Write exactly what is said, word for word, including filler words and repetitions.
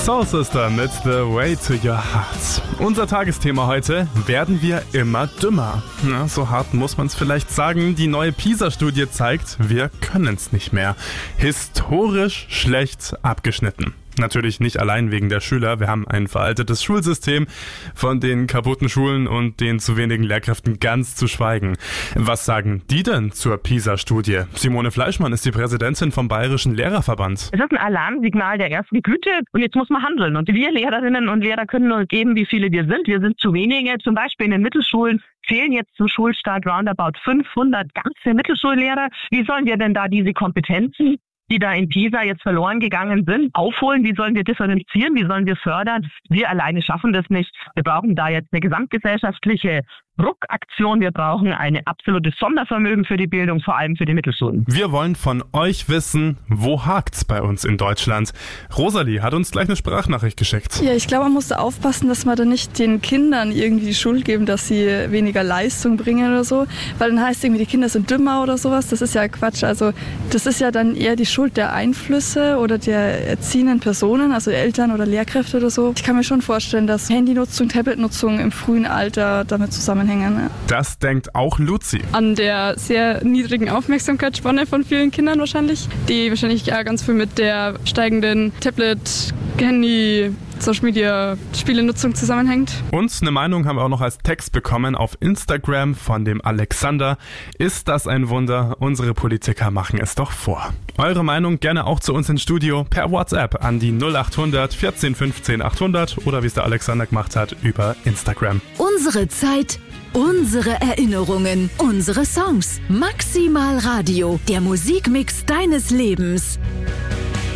Soul Sister mit The Way to Your Heart. Unser Tagesthema heute: Werden wir immer dümmer? Na, so hart muss man es vielleicht sagen. Die neue PISA-Studie zeigt, wir können es nicht mehr. Historisch schlecht abgeschnitten. Natürlich nicht allein wegen der Schüler. Wir haben ein veraltetes Schulsystem, von den kaputten Schulen und den zu wenigen Lehrkräften ganz zu schweigen. Was sagen die denn zur PISA-Studie? Simone Fleischmann ist die Präsidentin vom Bayerischen Lehrerverband. Es ist ein Alarmsignal der ersten Güte und jetzt muss man handeln. Und wir Lehrerinnen und Lehrer können nur geben, wie viele wir sind. Wir sind zu wenige. Zum Beispiel in den Mittelschulen fehlen jetzt zum Schulstart roundabout fünfhundert ganze Mittelschullehrer. Wie sollen wir denn da diese Kompetenzen, die da in PISA jetzt verloren gegangen sind, aufholen? Wie sollen wir differenzieren? Wie sollen wir fördern? Wir alleine schaffen das nicht. Wir brauchen da jetzt eine gesamtgesellschaftliche Ruckaktion. Wir brauchen ein absolutes Sondervermögen für die Bildung, vor allem für die Mittelschulen. Wir wollen von euch wissen, wo hakt's bei uns in Deutschland? Rosalie hat uns gleich eine Sprachnachricht geschickt. Ja, ich glaube, man muss da aufpassen, dass man da nicht den Kindern irgendwie die Schuld geben, dass sie weniger Leistung bringen oder so. Weil dann heißt irgendwie, die Kinder sind dümmer oder sowas. Das ist ja Quatsch. Also das ist ja dann eher die Schuld der Einflüsse oder der erziehenden Personen, also Eltern oder Lehrkräfte oder so. Ich kann mir schon vorstellen, dass Handynutzung, Tabletnutzung im frühen Alter damit zusammenhängen. Ja. Das denkt auch Luzi. An der sehr niedrigen Aufmerksamkeitsspanne von vielen Kindern wahrscheinlich, die wahrscheinlich ja ganz viel mit der steigenden Tablet, Handy, Social Media, Spielenutzung zusammenhängt. Und eine Meinung haben wir auch noch als Text bekommen auf Instagram von dem Alexander. Ist das ein Wunder? Unsere Politiker machen es doch vor. Eure Meinung gerne auch zu uns ins Studio per WhatsApp an die null acht hundert vierzehn fünfzehn achthundert oder wie es der Alexander gemacht hat, über Instagram. Unsere Zeit, unsere Erinnerungen, unsere Songs. Maximal Radio, der Musikmix deines Lebens.